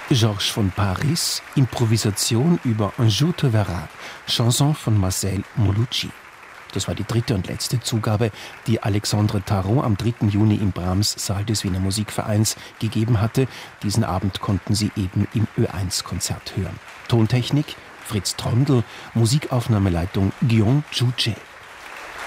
Georges von Paris, Improvisation über Un jour te verras, Chanson von Marcel Molucci. Das war die dritte und letzte Zugabe, die Alexandre Tarot am 3. Juni im Brahms-Saal des Wiener Musikvereins gegeben hatte. Diesen Abend konnten Sie eben im Ö1-Konzert hören. Tontechnik Fritz Trondl, Musikaufnahmeleitung Guillaume Djouche.